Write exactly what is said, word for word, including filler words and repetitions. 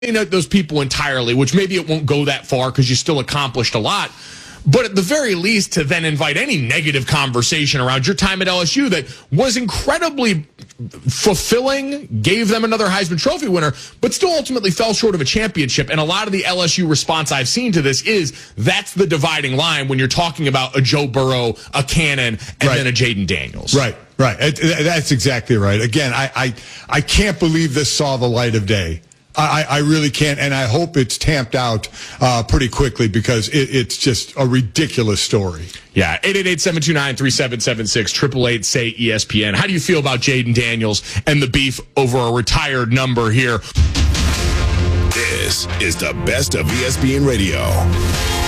those people entirely, which maybe it won't go that far because you still accomplished a lot. But at the very least, to then invite any negative conversation around your time at L S U that was incredibly fulfilling, gave them another Heisman Trophy winner, but still ultimately fell short of a championship. And a lot of the L S U response I've seen to this is that's the dividing line when you're talking about a Joe Burrow, a Cannon, and right. then a Jayden Daniels. Right, right. That's exactly right. Again, I, I, I can't believe this saw the light of day. I, I really can't, and I hope it's tamped out uh, pretty quickly because it, it's just a ridiculous story. Yeah, eight eight eight, seven two nine, three seven seven six, eight eight eight, say E S P N. How do you feel about Jayden Daniels and the beef over a retired number here? This is the best of E S P N Radio.